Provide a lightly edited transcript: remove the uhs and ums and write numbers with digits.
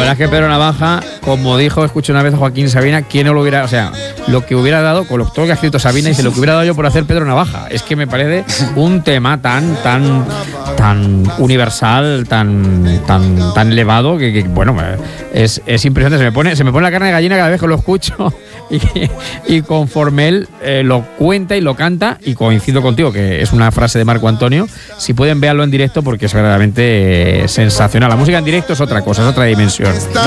verdad es que Pedro Navaja, como dijo, escuché una vez a Joaquín Sabina, ¿quién no lo hubiera, o sea, lo que hubiera dado, con todo lo que ha escrito Sabina, dice, lo que hubiera dado yo por hacer Pedro Navaja? Es que me parece un tema tan universal, tan elevado, que bueno, es impresionante. Se me pone la carne de gallina cada vez que lo escucho y conforme él lo cuenta y lo canta, y coincido contigo, que es una frase de Marco Antonio, si pueden verlo en directo porque es verdaderamente sensacional. La música en directo es otra cosa, es otra dimensión.